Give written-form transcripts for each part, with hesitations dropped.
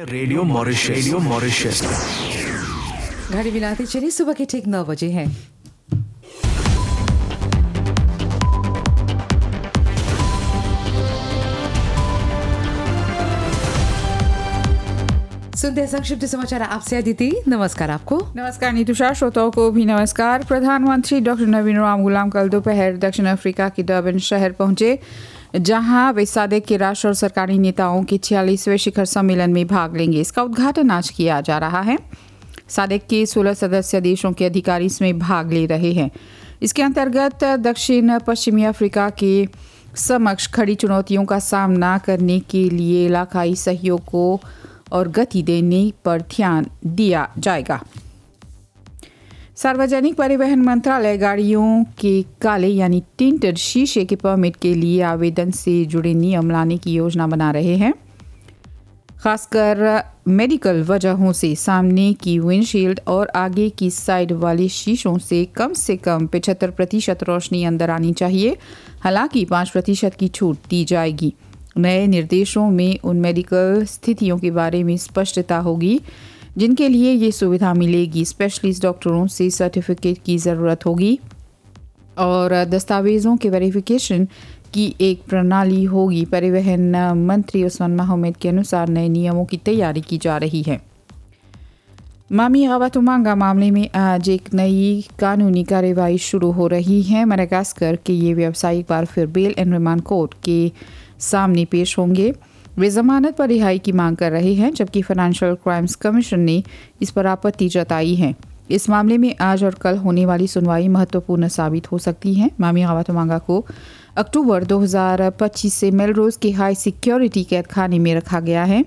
Radio Mauritius. घड़ी मिलाते चलिए, सुबह के ठीक 9 बजे हैं। सुनते हैं संक्षिप्त समाचार आपसे अदिति। नमस्कार आपको। नमस्कार नीतुषा, श्रोताओं को भी नमस्कार। प्रधानमंत्री डॉक्टर नवीन राम गुलाम कल दोपहर दक्षिण अफ्रीका के डर्बन शहर पहुंचे, जहां वे सादेक के राष्ट्र और सरकारी नेताओं के 46वें शिखर सम्मेलन में भाग लेंगे। इसका उद्घाटन आज किया जा रहा है। सादेक के 16 सदस्य देशों के अधिकारी इसमें भाग ले रहे हैं। इसके अंतर्गत दक्षिण पश्चिमी अफ्रीका के समक्ष खड़ी चुनौतियों का सामना करने के लिए इलाकाई सहयोग को और गति देने पर ध्यान दिया जाएगा। सार्वजनिक परिवहन मंत्रालय गाड़ियों के काले यानी टिंटेड शीशे के परमिट के लिए आवेदन से जुड़े नियम लाने की योजना बना रहे हैं। खासकर मेडिकल वजहों से सामने की विंडशील्ड और आगे की साइड वाले शीशों से कम 75% रोशनी अंदर आनी चाहिए। हालांकि 5% की छूट दी जाएगी। नए निर्देशों में उन मेडिकल स्थितियों के बारे में स्पष्टता होगी जिनके लिए ये सुविधा मिलेगी। स्पेशलिस्ट डॉक्टरों से सर्टिफिकेट की ज़रूरत होगी और दस्तावेज़ों के वेरिफिकेशन की एक प्रणाली होगी। परिवहन मंत्री उस्मान मोहम्मद के अनुसार नए नियमों की तैयारी की जा रही है। मामी गवातुमांगा मामले में आज एक नई कानूनी कार्रवाई शुरू हो रही है। मेडागास्कर के ये व्यवसायी एक बार फिर बेल एंड रिमांड कोर्ट के सामने पेश होंगे। वे जमानत पर रिहाई की मांग कर रहे हैं, जबकि फाइनेंशियल क्राइम्स कमीशन ने इस पर आपत्ति जताई है। इस मामले में आज और कल होने वाली सुनवाई महत्वपूर्ण साबित हो सकती है। मामी गवातुमांगा को अक्टूबर 2025 से मेलरोज के हाई सिक्योरिटी कैद खाने में रखा गया है।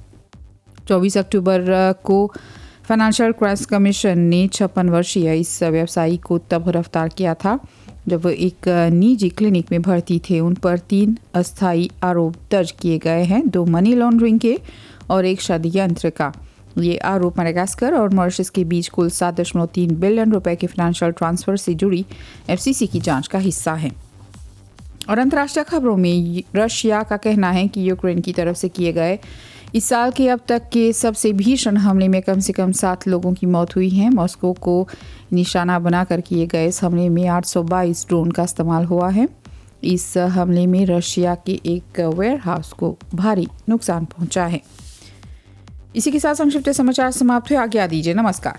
24 अक्टूबर को फाइनेंशियल क्राइम्स कमीशन ने 56 वर्षीय इस व्यवसायी को तब गिरफ्तार किया था जब वो एक निजी क्लिनिक में भर्ती थे। उन पर 3 अस्थायी आरोप दर्ज किए गए हैं, 2 मनी लॉन्ड्रिंग के और 1 षड्यंत्र का। ये आरोप मेडागास्कर और मॉरिशस के बीच कुल 7.3 बिलियन रुपए के फाइनेंशियल ट्रांसफर से जुड़ी FCC की जांच का हिस्सा है। और अंतर्राष्ट्रीय खबरों में रशिया का कहना है कि यूक्रेन की तरफ से किए गए इस साल के अब तक के सबसे भीषण हमले में कम से कम 7 लोगों की मौत हुई है। मॉस्को को निशाना बनाकर किए गए इस हमले में 822 ड्रोन का इस्तेमाल हुआ है। इस हमले में रशिया के एक वेयरहाउस को भारी नुकसान पहुंचा है। इसी के साथ संक्षिप्त समाचार समाप्त हुए। आज्ञा दीजिए। नमस्कार।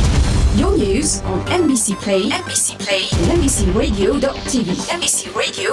Your news on NBC Play, and NBCRadio.tv. NBC Radio